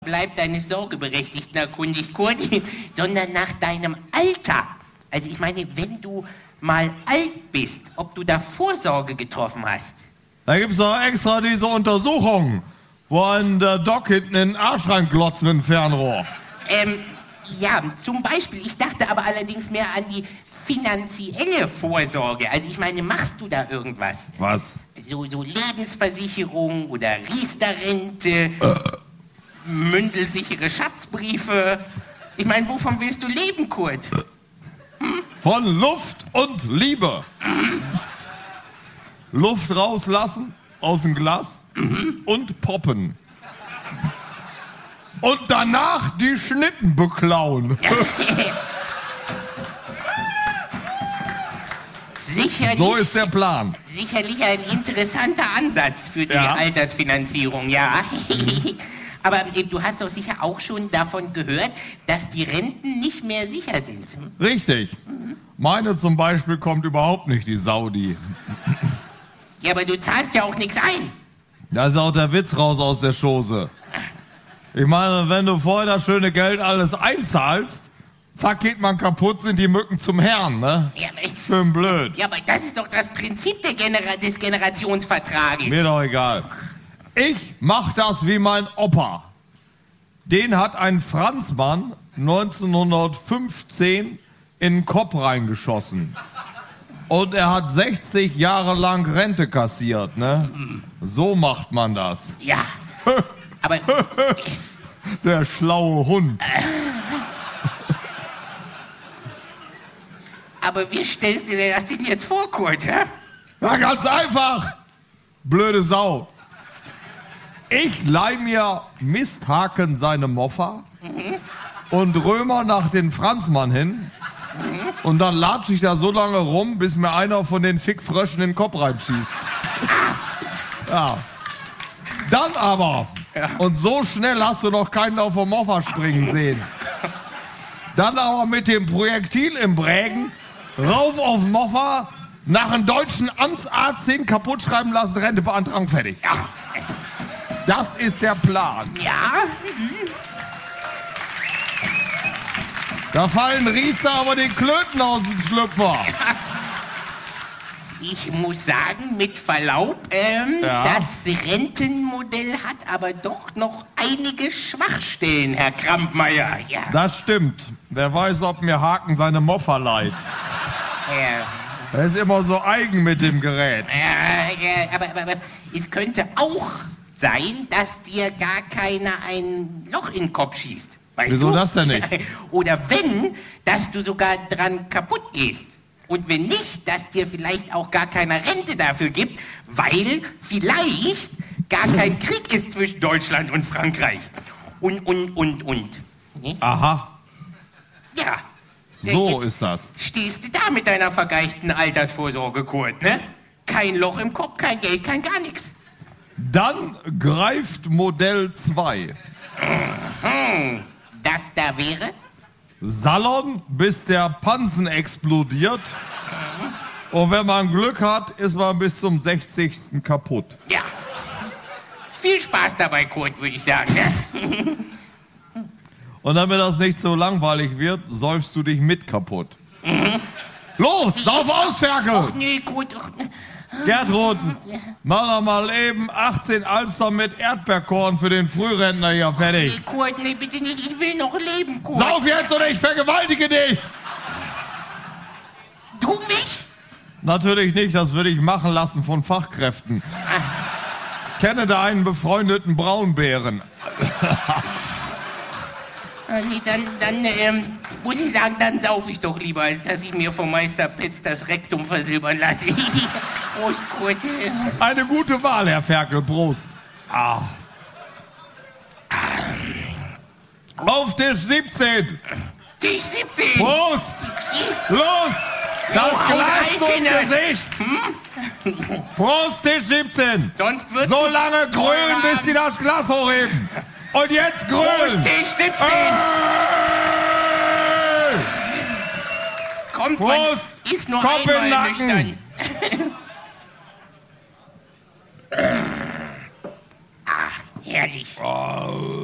Bleib deines Sorgeberechtigten erkundigt, Kurt, sondern nach deinem Alter. Also ich meine, wenn du mal alt bist, ob du da Vorsorge getroffen hast. Da gibt's doch extra diese Untersuchung, wo an der Doc hinten in den Arsch reinglotzt mit dem Fernrohr. Ja, zum Beispiel. Ich dachte aber allerdings mehr an die finanzielle Vorsorge. Also ich meine, machst du da irgendwas? Was? So Lebensversicherung oder Riester-Rente, mündelsichere Schatzbriefe. Ich meine, wovon willst du leben, Kurt? Von Luft und Liebe. Luft rauslassen aus dem Glas und poppen. Und danach die Schnitten beklauen. Sicherlich, So ist der Plan. sicherlich ein interessanter Ansatz für die Ja. Altersfinanzierung, ja. Aber du hast doch sicher auch schon davon gehört, dass die Renten nicht mehr sicher sind. Richtig. Meine zum Beispiel kommt überhaupt nicht, die Saudi. Ja, aber du zahlst ja auch nichts ein. Da ist auch der Witz raus aus der Chose. Ich meine, wenn du vorher das schöne Geld alles einzahlst, zack, geht man kaputt, sind die Mücken zum Herrn, ne? Ja, Schön blöd. ja, aber das ist doch das Prinzip des Generationsvertrages. Mir doch egal. Ich mach das wie mein Opa. Den hat ein Franzmann 1915 in den Kopf reingeschossen. Und er hat 60 Jahre lang Rente kassiert, ne? So macht man das. Ja, aber Der schlaue Hund. wie stellst du dir das denn jetzt vor, Kurt, hä? Na, ganz einfach. Blöde Sau. Ich leih mir Misthaken seine Moffa und Römer nach den Franzmann hin. Und dann latsch ich da so lange rum, bis mir einer von den Fickfröschen in den Kopf reinschießt. Ja. Dann aber, und so schnell hast du noch keinen auf dem Moffa springen sehen. Dann aber mit dem Projektil im Brägen, rauf auf Moffa, nach einem deutschen Amtsarzt hin, kaputt schreiben lassen, Rente beantragen, fertig. Ja. Das ist der Plan. Ja? Da fallen Riester aber die Klöten aus dem Schlüpfer. Ich muss sagen, mit Verlaub, Ja. das Rentenmodell hat aber doch noch einige Schwachstellen, Herr Krampmeier. Ja. Das stimmt. Wer weiß, ob mir Haken seine Moffa leiht. Er ist immer so eigen mit dem Gerät. Aber es könnte auch sein, dass dir gar keiner ein Loch in den Kopf schießt. Weißt Wieso du? das denn nicht? Oder wenn, dass du sogar dran kaputt gehst. Und wenn nicht, dass dir vielleicht auch gar keiner Rente dafür gibt, weil vielleicht gar kein Krieg ist zwischen Deutschland und Frankreich. Und. Ne? Aha, Ja. so Jetzt ist das. stehst du da mit deiner vergeichten Altersvorsorge, Kurt, ne? Kein Loch im Kopf, kein Geld, kein gar nichts. Dann greift Modell 2. Das da wäre? Salon, bis der Pansen explodiert. Und wenn man Glück hat, ist man bis zum 60. kaputt. Ja. Viel Spaß dabei, Kurt, würde ich sagen. Ne? Und damit das nicht so langweilig wird, säufst du dich mit kaputt. Los, sauf aus, Ferkel! Nee, Kurt. Ach, Gertrud, mach doch mal eben 18 Alster mit Erdbeerkorn für den Frührentner hier fertig. nee, Kurt, nee, bitte nicht. Ich will noch leben, Kurt. Sauf jetzt oder ich vergewaltige dich! Du mich? Natürlich nicht, das würde ich machen lassen von Fachkräften. Ich kenne da einen befreundeten Braunbären. Nee, dann muss ich sagen, dann sauf ich doch lieber, als dass ich mir vom Meister Pitz das Rektum versilbern lasse. Prost, Kurt. Eine gute Wahl, Herr Ferkel, Prost. Auf Tisch 17. Tisch 17. Prost! Los! Das Oh, Glas zum Kinder. Gesicht! Prost, Tisch 17! Sonst wird's So lange grölen, Feierabend. bis sie das Glas hochheben! Und jetzt grölen! Tisch 17. Kommt, Prost. man ist nur Kopf in einmal Nacken. nüchtern. Herrlich.